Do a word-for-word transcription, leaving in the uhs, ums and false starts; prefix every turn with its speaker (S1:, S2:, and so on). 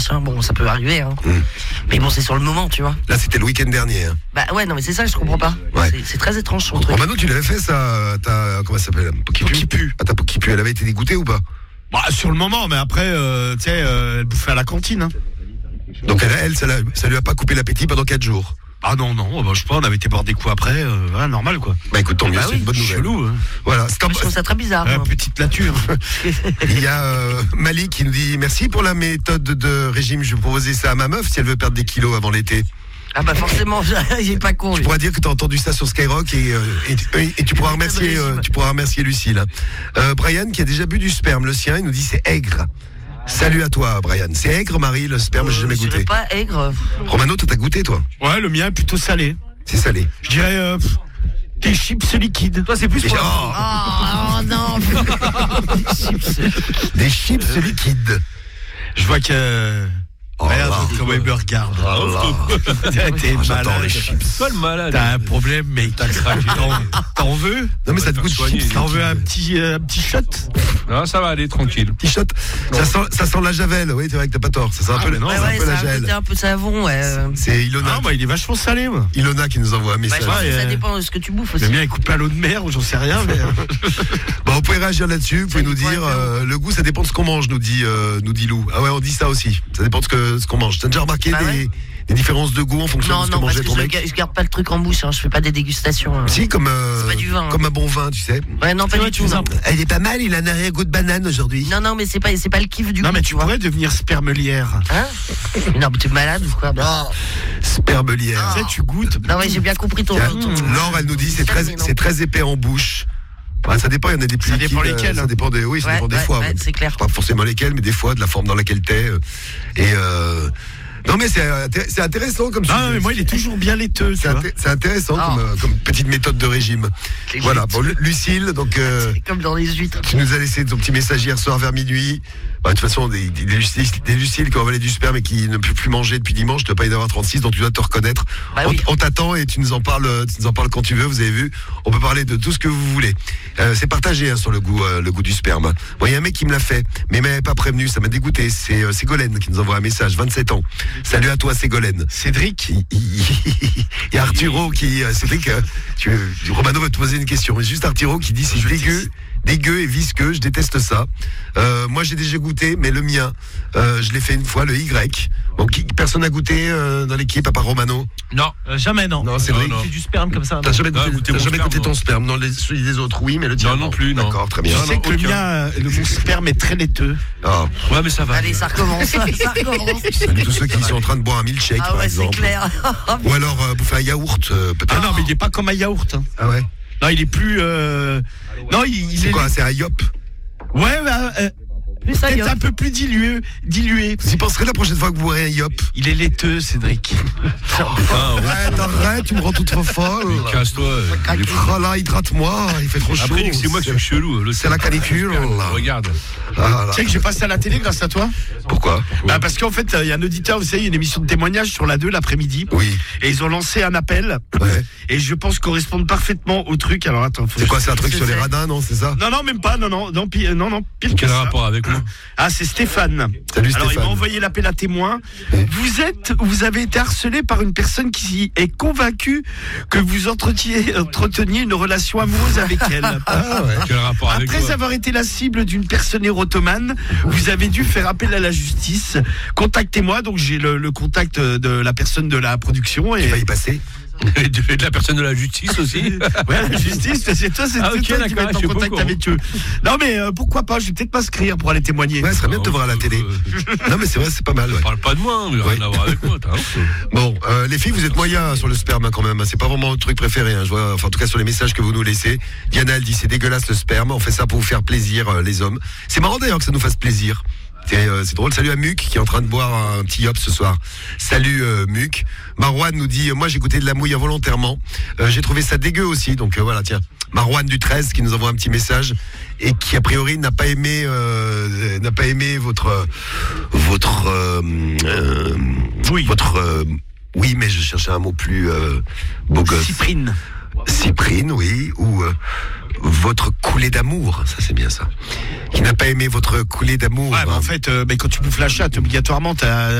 S1: Bon, ça peut arriver, hein. Mmh. Mais bon, c'est sur le moment, tu vois.
S2: Là, c'était le week-end dernier. Hein.
S1: Bah ouais, non, mais c'est ça, je comprends pas.
S2: Ouais.
S1: C'est, c'est très étrange son truc.
S2: Oh, Mano, tu l'avais fait ça, ta, comment ça s'appelle,
S3: Qui pue.
S2: Ah, ta peau qui pue, elle avait été dégoûtée ou pas?
S3: Bah, sur le moment, mais après, euh, tu sais, euh, elle bouffait à la cantine. Hein.
S2: Donc elle, elle ça, l'a, ça lui a pas coupé l'appétit pendant quatre jours.
S3: Ah non, non, bah, je sais pas, on avait été boire des coups après, euh, voilà, normal quoi.
S2: Bah écoute, tant mieux,
S1: bah
S2: c'est
S1: oui,
S2: une bonne nouvelle.
S3: Chelou, hein.
S2: Voilà, c'est un...
S1: Je trouve ça très bizarre.
S3: Euh, petite nature.
S2: Il y a euh, Malik qui nous dit merci pour la méthode de régime. Je vais proposer ça à ma meuf si elle veut perdre des kilos avant l'été.
S1: Ah bah forcément, il est pas con.
S2: Tu
S1: lui.
S2: pourras dire que tu as entendu ça sur Skyrock et, euh, et, et, et tu pourras remercier, euh, tu pourras remercier Lucille. Euh, Brian qui a déjà bu du sperme, le sien, il nous dit c'est aigre. Salut à toi, Brian. C'est aigre, Marie, le sperme, euh, j'ai jamais goûté.
S1: C'est pas aigre.
S2: Romano, toi, t'as goûté, toi?
S3: Ouais, le mien est plutôt salé.
S2: C'est salé.
S3: Je dirais euh, des chips liquides.
S4: Toi, c'est plus pour...
S2: Oh,
S1: Oh, oh non. Des chips.
S2: Des chips liquides.
S3: Je vois que...
S2: Oh
S3: Merde,
S2: là.
S3: comment il me regarde.
S2: Oh là.
S3: T'es
S2: Oh, j'adore
S3: malade.
S2: les chips.
S4: Toi, le malade.
S3: T'as un problème, mec. T'en, t'en veux?
S2: Non, mais ça te goûte
S4: soigner,
S2: chips.
S3: T'en veux un petit, euh, un petit shot?
S4: Non, ça va aller, tranquille.
S2: Petit shot. Ça sent, ça sent la javel. Oui, c'est vrai que t'as pas tort. Ça sent un
S3: Ah,
S2: peu,
S3: mais non,
S2: c'est
S1: Ouais,
S2: un
S1: ouais,
S2: peu
S1: ça
S2: la
S1: a un
S2: gel.
S1: côté un peu savon, ouais.
S2: C'est Ilona.
S3: Ah, bah, il est vachement salé, moi.
S2: Ilona qui nous envoie un
S1: Bah,
S2: message.
S1: je pense que
S3: Ouais,
S1: ça
S3: euh,
S1: dépend de ce que tu bouffes aussi.
S3: Le mien est coupé à l'eau de mer, ou j'en sais rien, mais...
S2: Bon, vous pouvez réagir là-dessus. Vous pouvez
S1: Ça
S2: nous
S1: dépend
S2: dire
S1: un peu.
S2: euh, le goût, ça dépend de ce qu'on mange, nous dit euh, nous dit Lou. Ah ouais, on dit ça aussi. Ça dépend de ce que ce qu'on mange. T'as déjà remarqué
S1: Bah
S2: des,
S1: ouais.
S2: des différences de goût en fonction
S1: Non,
S2: de ce que
S1: non, parce
S2: mangeait
S1: que
S2: ton
S1: je,
S2: mec?
S1: ga- je garde pas le truc en bouche, hein. Je fais pas des dégustations. hein.
S2: Si, comme euh,
S1: C'est pas du vin, hein.
S2: comme un bon vin, tu sais.
S1: Ouais, non, pas du tout. Non.
S2: Elle est pas mal. Il a un arrière-goût de banane aujourd'hui.
S1: non, non, mais c'est pas, c'est pas le kiff du
S3: Non,
S1: goût,
S3: mais
S1: tu
S3: tu
S1: vois.
S3: pourrais devenir spermelière.
S1: Hein? Non, mais t'es malade ou quoi? Bah,
S2: Spermelière.
S3: Tu sais, tu goûtes.
S1: non, ouais, j'ai bien compris ton.
S2: Tiens,
S1: ton-
S2: Laure, elle nous dit c'est très,
S1: Calme, non.
S2: c'est très épais en bouche. Bah, ça dépend, il y en a des plus
S3: Ça
S2: liquides,
S3: dépend
S2: euh,
S3: lesquels,
S2: Ça
S3: hein.
S2: dépend des, oui, ça
S1: Ouais,
S2: dépend des
S1: ouais,
S2: fois.
S1: ouais, c'est clair.
S2: Pas forcément lesquels, mais des fois de la forme dans laquelle t'es. euh, Et euh, non, mais c'est, inté- c'est intéressant comme
S3: Non,
S2: sujet.
S3: mais moi, il est toujours bien laiteux, tu
S2: C'est,
S3: vois.
S2: inté- c'est intéressant
S1: Ah.
S2: comme, euh, comme petite méthode de régime.
S1: Les
S2: Voilà,
S1: huîtres.
S2: bon, Lu- Lucille, donc euh,
S1: C'est comme dans les huîtres.
S2: tu nous as laissé ton petit message hier soir vers minuit. Bah, de toute façon, des, des, des, Lucille, des Lucille qui ont avalé du sperme et qui ne peuvent plus manger depuis dimanche, tu dois pas y en avoir trente-six, donc tu dois te reconnaître.
S1: Bah
S2: on,
S1: oui.
S2: on t'attend et tu nous en parles, tu nous en parles quand tu veux. Vous avez vu, on peut parler de tout ce que vous voulez. Euh, c'est partagé hein, sur le goût, euh, le goût du sperme. Bon, il y a un mec qui me l'a fait, mais il m'avait pas prévenu, ça m'a dégoûté. C'est euh, Ségolène qui nous envoie un message, vingt-sept ans. Salut à toi, Ségolène.
S3: Cédric.
S2: Il il y a Arturo qui, euh, Cédric, euh, tu, Romano va te poser une question. Mais juste Arturo qui dit c'est dégueu, dégueu et visqueux. Je déteste ça. Euh, moi j'ai déjà goûté, mais le mien, euh, je l'ai fait une fois, le Y. Bon, qui, personne n'a goûté euh, dans l'équipe à part Romano.
S4: Non.
S5: Euh, jamais, non.
S2: Non, c'est vrai.
S4: non.
S5: C'est du sperme comme ça.
S2: T'as jamais
S4: Ah,
S2: goûté,
S4: goûté
S2: t'as
S4: mon
S2: jamais
S4: sperme,
S2: goûté ton
S4: non.
S2: sperme. Non, les, celui des autres, oui, mais le tien
S4: Non, non plus, non.
S2: D'accord, très
S3: Tu
S2: bien.
S3: sais que le
S4: aucun.
S3: mien, euh, le mon sperme est très laiteux.
S2: Ah,
S4: Ouais, mais ça va.
S1: Allez, ça recommence. Ça recommence.
S2: salut tous ceux qui sont en train de boire un milkshake,
S1: Ah
S2: par
S1: ouais, c'est
S2: exemple.
S1: clair.
S2: Ou alors euh, bouffer un yaourt, euh, peut-être.
S3: Ah non, mais il est pas comme un yaourt. Hein.
S2: Ah ouais.
S3: Non, il est plus. Euh... Non, il, il
S2: C'est
S3: est.
S2: quoi, c'est un yop?
S3: Ouais, bah, euh,
S1: Plus ça,
S3: peut-être un peu plus dilué. dilué.
S2: Vous y penserez la prochaine fois que vous boirez un yop.
S3: Il est laiteux, Cédric.
S4: Ah, ouais.
S2: Arrête, arrête, tu me rends toute trop folle.
S4: Casse-toi. il est fou.
S2: Oh là, hydrate-moi, il fait trop chaud.
S4: Après, il dit que c'est moi qui suis chelou. Le
S2: C'est la canicule. là.
S4: Regarde.
S2: Ah là.
S3: Tu sais que j'ai passé à la télé grâce à toi.
S2: Pourquoi?
S3: Bah parce qu'en fait, il y a un auditeur, vous savez, il y a une émission de témoignage sur la deux l'après-midi.
S2: Oui.
S3: Et ils ont lancé un appel.
S2: Ouais.
S3: Et je pense correspondre parfaitement au truc. Alors attends. faut
S2: C'est
S3: que
S2: quoi,
S3: je-
S2: c'est un truc
S1: je
S2: sur les
S1: sais.
S2: radins, non, c'est ça?
S3: Non, non, même pas. Non, non, non, pire, non, non, pire que
S4: Quel
S3: ça.
S4: rapport avec moi?
S3: Ah, c'est Stéphane.
S2: Salut
S3: Alors, il m'a
S2: Stéphane.
S3: envoyé l'appel à témoin. Vous êtes, vous avez été harcelé par une personne qui est convaincue que vous entreteniez, entreteniez une relation amoureuse avec elle.
S2: Ah ouais.
S4: Quel rapport avec
S3: Après
S4: moi?
S3: avoir été la cible d'une personne érotomane, vous avez dû faire appel à la justice. Contactez-moi, donc j'ai le, le contact de la personne de la production.
S2: Tu
S3: Et
S2: vas y passer?
S4: Et de et de la personne de la justice aussi.
S3: ouais, la justice, c'est toi, c'est
S4: Ah,
S3: c'est
S4: ok,
S3: toi qui vas
S4: d'accord,
S3: être
S4: je suis
S3: en
S4: pas
S3: contact
S4: au courant.
S3: avec eux. Non mais euh, pourquoi pas, je vais peut-être m'inscrire pour aller témoigner.
S2: Ouais, ce serait bien de te voir à la télé. Non, mais c'est vrai, c'est pas mal, ouais.
S4: Parle pas de moi, hein, rien à voir avec moi. t'as un peu.
S2: Bon, euh, les filles, vous êtes moyens sur le sperme hein, quand même. C'est pas vraiment votre truc préféré. Hein. Je vois, enfin, en tout cas sur les messages que vous nous laissez. Diana, elle dit c'est dégueulasse le sperme. On fait ça pour vous faire plaisir, euh, les hommes. C'est marrant d'ailleurs que ça nous fasse plaisir. C'est, euh, c'est drôle. Salut à Muc qui est en train de boire un petit hop ce soir. Salut euh, Muc. Marouane nous dit euh, moi j'ai goûté de la mouille involontairement. Euh, j'ai trouvé ça dégueu aussi. Donc euh, voilà, tiens. Marouane du treize qui nous envoie un petit message et qui a priori n'a pas aimé euh, n'a pas aimé votre euh, votre euh, euh,
S3: Oui.
S2: votre euh, oui, mais je cherchais un mot plus euh, beau gosse.
S3: Cyprine.
S2: Cyprine, oui, ou euh, votre coulée d'amour, ça c'est bien ça. Qui n'a pas aimé votre coulée d'amour.
S3: Ouais, bah,
S2: hein.
S3: en fait, euh, bah, quand tu bouffes la chatte, obligatoirement, t'as